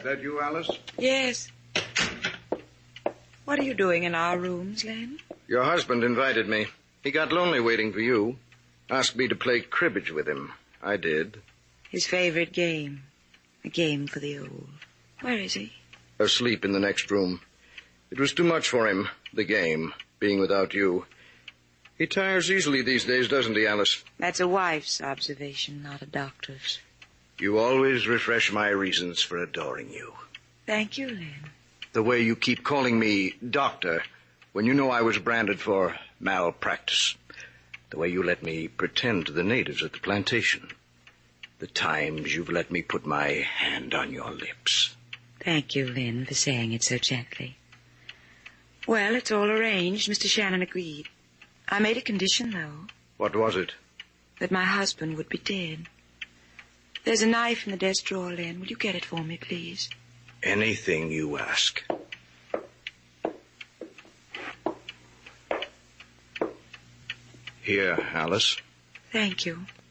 That you, Alice? Yes. What are you doing in our rooms, Len? Your husband invited me. He got lonely waiting for you. Asked me to play cribbage with him. I did. His favorite game. A game for the old. Where is he? Asleep in the next room. It was too much for him, the game, being without you. He tires easily these days, doesn't he, Alice? That's a wife's observation, not a doctor's. You always refresh my reasons for adoring you. Thank you, Len. The way you keep calling me doctor when you know I was branded for malpractice. The way you let me pretend to the natives at the plantation. The times you've let me put my hand on your lips. Thank you, Lynn, for saying it so gently. Well, it's all arranged. Mr. Shannon agreed. I made a condition, though. What was it? That my husband would be dead. There's a knife in the desk drawer, Lynn. Will you get it for me, please? Anything you ask. Here, Alice. Thank you.